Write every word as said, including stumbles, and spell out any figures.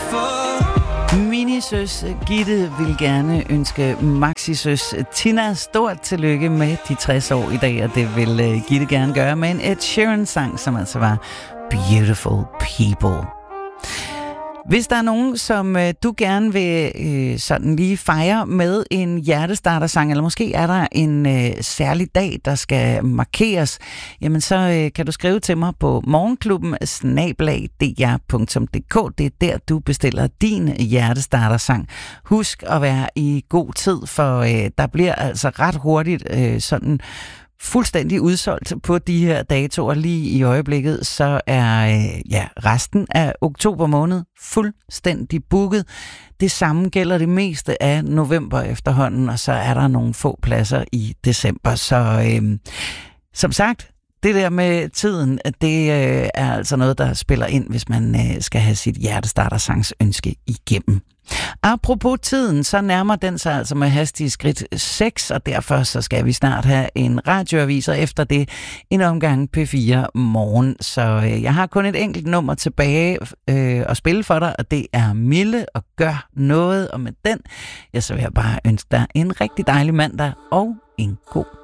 Minisøs Gitte vil gerne ønske Maxisøs Tina stort tillykke med de tres år i dag, og det vil Gitte gerne gøre med en Ed Sheeran-sang, som altså var Beautiful People. Hvis der er nogen, som øh, du gerne vil øh, sådan lige fejre med en hjertestartersang, eller måske er der en øh, særlig dag, der skal markeres, jamen så øh, kan du skrive til mig på morgenklubben snabel-a d r punktum d k. Det er der, du bestiller din hjertestartersang. Husk at være i god tid, for øh, der bliver altså ret hurtigt øh, sådan fuldstændig udsolgt på de her datoer lige i øjeblikket, så er øh, ja, resten af oktober måned fuldstændig booket. Det samme gælder det meste af november efterhånden, og så er der nogle få pladser i december. Så øh, som sagt, det der med tiden, det øh, er altså noget, der spiller ind, hvis man øh, skal have sit hjertestartersangs ønske igennem. Apropos tiden, så nærmer den sig altså med hastige skridt seks, og derfor så skal vi snart have en radioavis, og efter det en omgang P fire morgen. Så øh, jeg har kun et enkelt nummer tilbage øh, at spille for dig, og det er Mille og Gør Noget, og med den, ja, så vil jeg bare ønske dig en rigtig dejlig mandag og en god